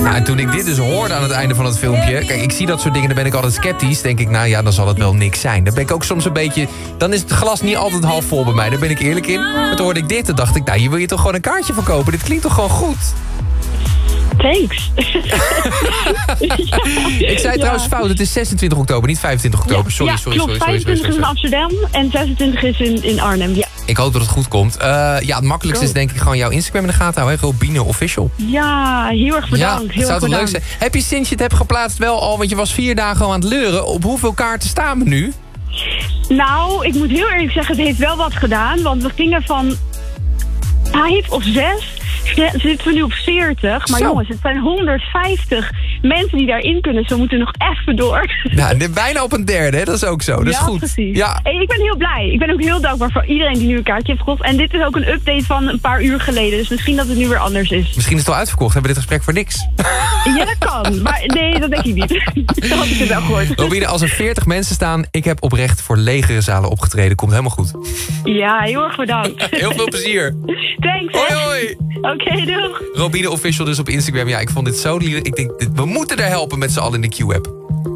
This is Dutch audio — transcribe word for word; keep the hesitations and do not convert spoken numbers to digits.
Nou, en toen ik dit dus hoorde aan het einde van het filmpje... Kijk, ik zie dat soort dingen, dan ben ik altijd sceptisch. Denk ik, nou ja, dan zal het wel niks zijn. Dan ben ik ook soms een beetje... Dan is het glas niet altijd half vol bij mij. Daar ben ik eerlijk in. Maar toen hoorde ik dit, dan dacht ik... Nou, hier wil je toch gewoon een kaartje verkopen? Dit klinkt toch gewoon goed? Thanks. Ik zei trouwens ja. fout, het is zesentwintig oktober, niet vijfentwintig oktober. Sorry, ja, sorry, klopt. sorry, sorry, sorry, sorry, vijfentwintig is in Amsterdam en zesentwintig is in, in Arnhem, ja. Ik hoop dat het goed komt. Uh, ja, het makkelijkste is denk ik gewoon jouw Instagram in de gaten houden. Hè? Robine Official. Ja, heel erg bedankt. Ja, heel zou erg toch bedankt. leuk zijn? Heb je sinds je het hebt geplaatst wel al, want je was vier dagen al aan het leuren. Op hoeveel kaarten staan we nu? Nou, ik moet heel eerlijk zeggen, het heeft wel wat gedaan. Want we gingen van vijf of zes, zitten we nu op veertig. Maar Zo. jongens, het zijn honderdvijftig mensen die daarin kunnen. Dus we moeten nog even door. Nou, dit- bijna op een derde, hè? Dat is ook zo. Dat is ja, goed. precies. Ja. Hey, ik ben heel blij. Ik ben ook heel dankbaar voor iedereen die nu een kaartje heeft gekocht. En dit is ook een update van een paar uur geleden. Dus misschien dat het nu weer anders is. Misschien is het al uitverkocht. Hebben we dit gesprek voor niks? Ja, dat kan. Maar nee, dat denk ik niet. Dan had ik het wel gehoord. Robine, als er veertig mensen staan... ik heb oprecht voor legere zalen opgetreden. Komt helemaal goed. Ja, heel erg bedankt. Heel veel plezier. Thanks. Hoi, hè. hoi. Oké, doeg. Robine Official dus op Instagram. Ja, ik vond dit zo lief. Ik denk, dit- we moeten er helpen met z'n allen in de Q-app.